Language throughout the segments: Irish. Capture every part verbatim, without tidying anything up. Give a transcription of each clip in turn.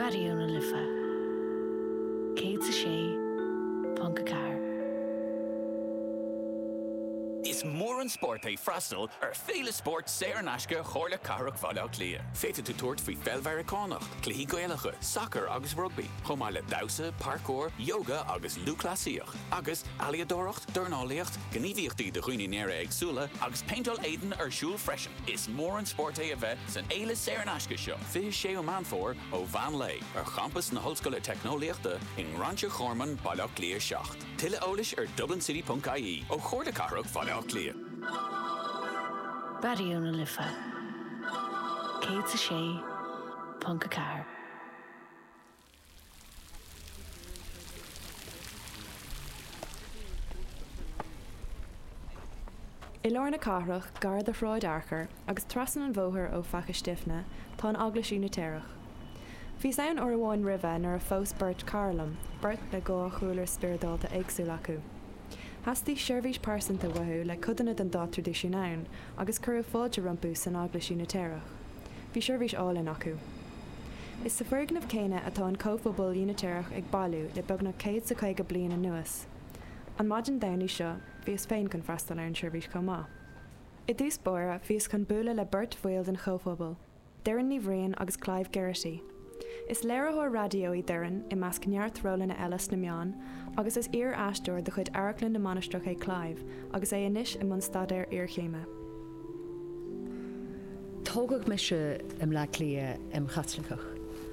Barúna lifa. Céad sa sé, Ponca Car. Is mór an sport é freistal ar féle sport séar naisce chóirle carach fáile lia. Féite tú tuairt faoi feilmhearicánacht, cluichí gaeilge, soccer agus rugby, chomáile dawsa, parkour, yoga agus lúclasíoch, agus aliadóracht, dornálaíocht, gníomhíochtaí de chuoine néire agsúla, agus paintol éidean ar siúl freisin. Is mór an sport é a bheith san éile séar naisce seo. Fiche sé ó manfór ó Van Lay, ar campus na hallscoile technoliaachta in Rancho Chorman bailach lia seacht. Tuile eolais ar dublin city dot I E ó chóirle carach fáile lia. Barúna lifa. Céad sa sé, Ponca Car. I Lorna Carach gar the Freud Archer agus trasan an bhóthar ó facha stifna tá an aglas unitéireach. Bhí saon or bháin rive nar a fós Bert Carlam, Bert le gá chúlar spiridálta éagsú acu. Hasí seirbhís pásanta wathú le cudanna den dá tradiisiúnán agus cur fáilte rumpú san aglas unitéireach. Bhí seirbhís álainn acu. Is sa fergnamh céine atá an cóphobal unitéireach ag bailú le begna céad sa chuige bliana nuas. An maidin daoine seo bhíos féin chun freastal ar an seirbhís comá. I dús bóra bhíos chun bualadh le Bert Bhil den chóphobal, Deran ní bhrion agus Clive Garrity. Is léirethóir radio í Deran i meas cneart rólanna Ellis na meán, agus is ar aisteúir de chud airclann na manastruach é Clive, agus é inis i man stadéir iarchéime. Tógad me se im le lia im chatlachach,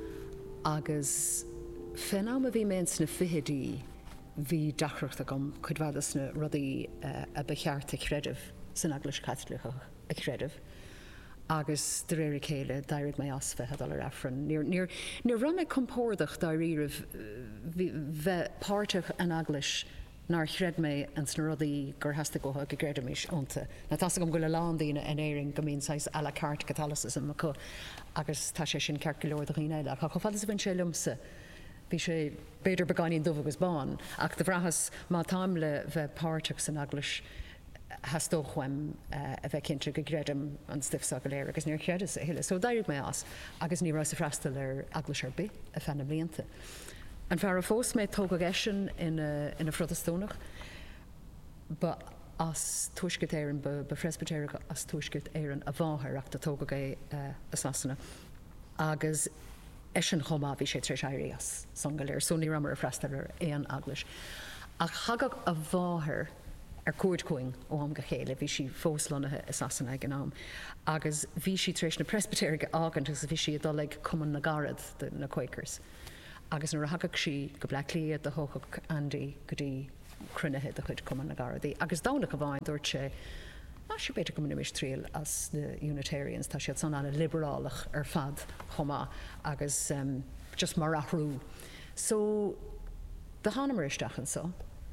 agus fenám a bhí mens na fihidí hí dachreacht a gom chudhhadas na rudaí uh, a becheart a chredibh san aglas chatlachach a chredibh. Agus de réir chéile dairid mé asfa hadal ar affran. Níor ran me compórdach da ríirih bheith páirteach an aglas nar chred mé an snorodí gur heasta go go gréidirmis onta. Na tas gom go le lándaíine an éiring go mín sais a la carte Catholicism acu agus tá sé sin ceart go leor do eile. Cha go fádas bhain sé lumsa. Bhí sé beidir beganín dubh agus bán, ach de bhrachas má táim le bheith páirteach san aglas has dóchhaim uh, a bheith cinnte go gréidim an stifsa go léir agus níor cheadas a hiile. So dairid mé as, agus ní rá sa freastal ar aglas ar bi a fenna blianta. An fear a fós mé tóga geisin in a, in a frotestónach, ba as tuisgit éireann ba, ba presbytéiric as tuisgit éireann a bháthar ach da tóga gé uh, a sasana. Agus eisian chomá bhí sé treis éirí as san go léir, so ní ramar a freastal ar éan aglas. Ach chagad a bháthar ar cuaird cuing ó am go chéile, bhí si fóslánathe is asan ag an am. Agus bhí si treis na presbytéiric ágant agus bhí si dul ag cuman na garad na Quakers. Agus nuair a hagad si go bleacliad de thógach Andy go dtí crunethe de chuid cuman na garadaí. Agus dána go bhain dúirt sé, má sé beidir go minimis tríal as na Unitarians, tá siad san anna liberálach ar fad chomá agus um, just mar athrú. So, de hanamar isteach an so.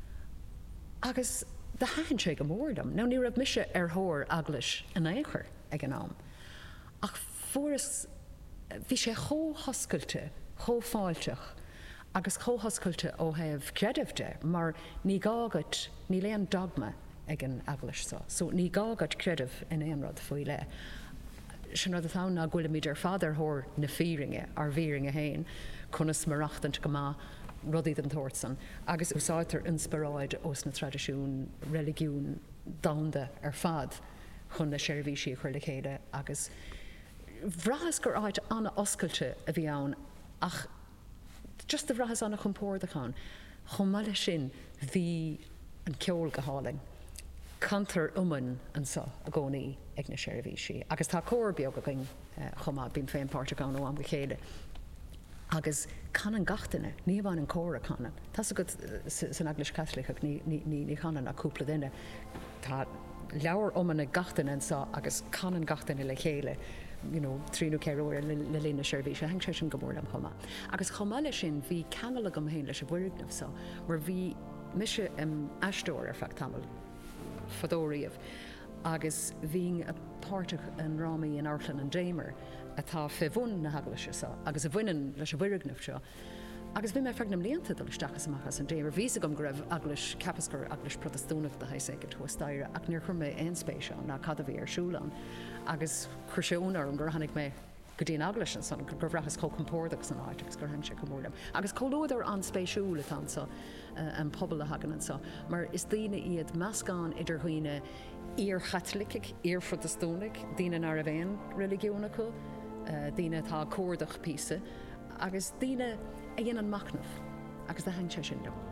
Agus de hain sé go mórdam. Now ní raibh mise ar thóir aglas an éair ag an am. Ach furas bhí sé chóthoscailte, chófáilteach, agus chóthoscailte ó thaobh credibhde, mar ní gágad, ní léon dogma ag an aglas so. So ní gágad credibh in éon rud faoi le. Sin rud a thán na ghuiile míid ar fadar thóir na fíringe ar bhíringe hain, chunas marachtant go má rudí den tórsan, agus úsáitar inspiráid os na tradiisiún, religiún, dáanda ar fad chun na seirbhísí chuir le chéile, agus bhrachas gur áid anna oscailte a bhí ann, ach just de bhrachas anna chumpórdachán, chomáile sin bhí an ceol go háling, cantar uman an sa a gcónaí ag na seirbhísí, agus tá cóir beag a gin uh, chomá bín féin páirteán ó am go chéile. Agus canan gatainine, ní bhain an córa canan. Tás a go san aglas cathlaigh ní, ní, ní, ní canan a cúpla duine. Tá leabhar omana gatainine sa agus canan gatainine le chéile, you know, tríú ceúir le, le lína seirbhí sé hang sé sin go mór am chomá. Agus chomáile sin bhí canala go héin leis a bhuiignamh sa, mar bhí mise um, aistóir ar feach tamil fadóíomh, agus bhín a páirteach an rámaí an airtlan an déimer, atá fehún na haglaise sa, agus a bhuiinean leis a bhuiignamh seo. Agus bhí mé fegnam líanta dul isteachas amachchas an déimer, bhí gom go raibh aglas capascar aglas protestúnach de heisig tú staire, ach níor chur mé éon spéisio ná cad a bhí ar siúlan, agus chuir sé únar an gur tháinig mé go dtíon aglas san gur bhrachas có compórdaach san áiteach gur hen se go mórlam. Agus cóóidir an spéisiúla an sa an pobl a hagan an sa. Mar is daine iad meascán idir chuoine ír chatlic, ír frodastónic, daine ar a bhéin religiúna chu, daine tá córdach písa, agus daine a dhéanaan macnamh, agus de hang se sin dom.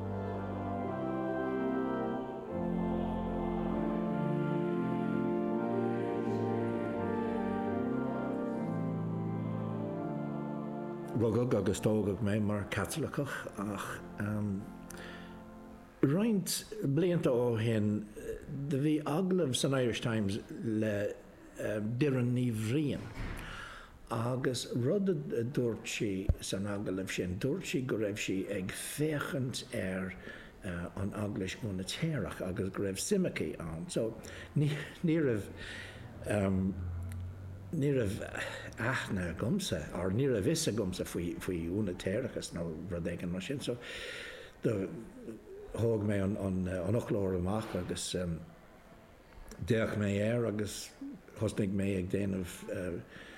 Rugag agus tógad mé mar Catholiceach ach um, roint blianta ó hen de bhí aglah san Irish Times le uh, diran ní bhríon agus rud a dúirt si san aglah sin dúirt si go raibh si ag féchant ar uh, an aglas gúna téireach agus go raibh simicí an. So ní raibh um, ní raibh aithne gomsa or ní raibh is a gomsa faoi úna téireachas nó rud éigean mar sin. So thóg mé an an ochlóir amach agus um, deach mé air agus thosnig mé ag déanamh uh,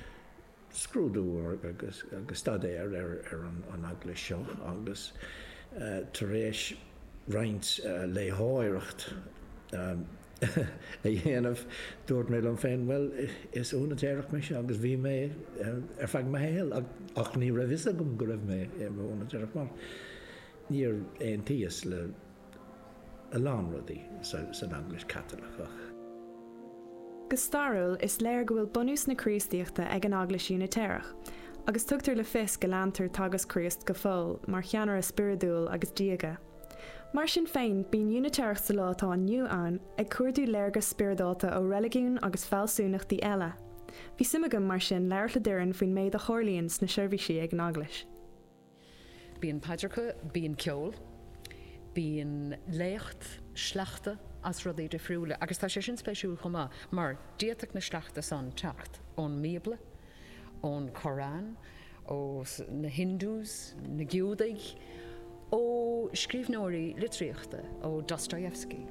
scrúdú agus agus stadéir ar ar an an aglas seo agus uh, tar éis roinnt uh, le háireacht um, a dhéanamh dúirt mé an féin well is úna téireach mé se agus bhí mé ar feag mé héal ach ní raibh is a gom go raibh mé úna téireach mar níor éon tíos le a lán rudaí san aglas Catholiceach. Gustarúil is léir go bhfuil bunús na críostaíochta ag an aglas sína téireach, agus tugtar le fis go leantar tagas críost go fóil mar cheanar a spiridúil agus díaga. Mar sin féin bíon unitéireach sa lá atá nniu an ag cuairdú léirgus spiridáta ó religiún agus fealsúnachtaí eile. Bhí simagam mar sin leir le deireann faoin méid a chorlaíonn na seirbhísí ag an aglas. Bíon paidircha, bíon ceol, bíon léocht, sleachta as rud é de friúla, agus tá sé sin spéisiúil chumá, mar díatach na sleachta san teacht ón míbla, ón Corán, ó na Hindús, na Giúdaigh, ó scríbhnóirí litríochta, ó Dostoevsky,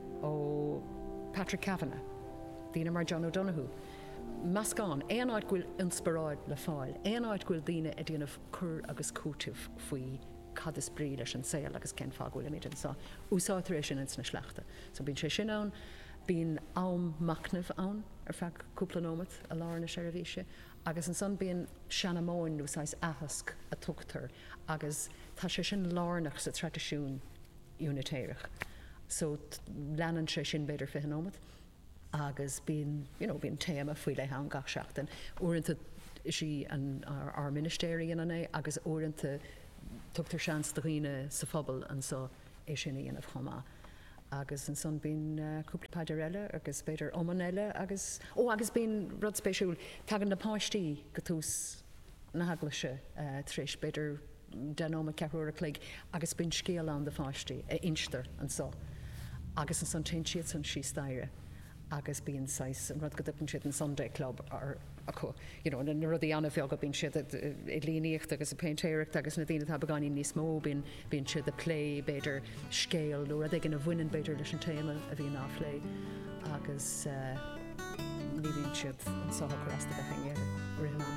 ó Patrick Kavanagh, daoine mar John O'Donoghue. Meascán, éon áit gúil inspiráid le fáil, éon áit gúil daoine a dhéanamh cur agus cútibh faoi cad is brí leis an saoil agus cén fágúil imid an sa úsátar éis sin ins na sleachta. So bín sé sin ann, bín am macnamh ann ar feadh cúpla nómat a lár na seirbhíse, agus an son bíon seanamóin úsáis ahasc a tugtar, agus tá sé sin lárnach sa tradiisiún unitéireach. So leanan sé sin beidir fiche nómat, agus bíon, you know, bíon téama faoi le an gach seachtain. Uaireanta sí an ar ministéirí an é, agus uaireanta tugtar seans do riine sa phobal an so é sin íanamh chomá. Agus an son bíon uh, cúpla paidir eile agus beidir oman eile agus ó agus bíon rud spéisiúil tagan na páistí go tús na haglaise uh, tríis beidir denóma ceúra clig agus bíon scéal an de páistí a instar an so. Agus an son tin siad san sí staire agus bíon sais an rud go dipn siad an Sunday Club ar acu, you know, na rudí anna bheag a bíon siad i líníocht agus a péintéireacht agus na dtíine tá beganí níos mó bíon bíon siad a play beidir scéal nó rud ag an a bhainean beidir leis an téama a bhíon áflé agus uh, ní bhíon siad an sáthach rasta a hangéir rihanana.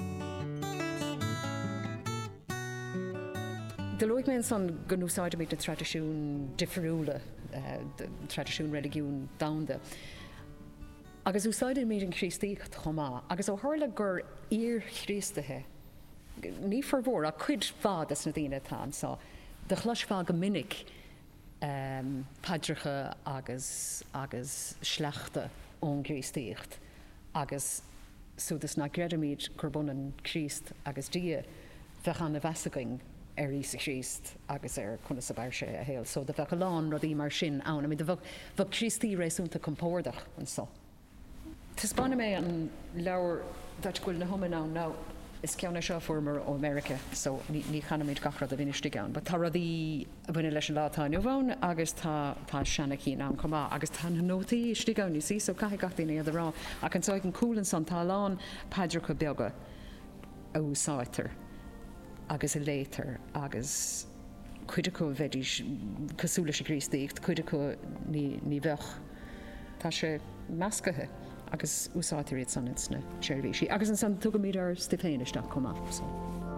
De luig mé san go úsáide míid na tradiisiún difriúla, uh, tradiisiún religiún damda. Agus úsáidir míid an chríostaíocht chomá, agus ó tharla gur ír chríostathe, ní formhór a chuid fád as na dtíine tá sa de chluisfá go minic um, paidracha agus agus sleachta ón chríostaíocht, agus súdas na gredamíid gur bun an chríost agus dia fechan na bheasagaing ar is a chríost agus ar chuna sa beir sé a héal. So de bheith lán rodí mar sin ann, I mean, de bheith chríostaí rééisúnta compórdach an so. Tás banna mé an leabhar dat gúil na thuman ná ná is ceanna seo formar ó America, so ní, ní chanamid gachrad a bhíine stigáin, but tá radí a bhuine leis an látá nuamháin agus tá tá seanna cí ná comá, agus tá na nótaí stigáin ní sí, so cai gataína iad rá, ach an sáid an cúlan san tá lán paidracha beaga a úsáitar agus a léitar agus cuide go bheitís cosúla sé chríostaíocht, cuide go ní, ní bheith tá sé meascathe agus úsáitiríad san na seirbhí. Agus an san tugamíar stipéinisteach comá.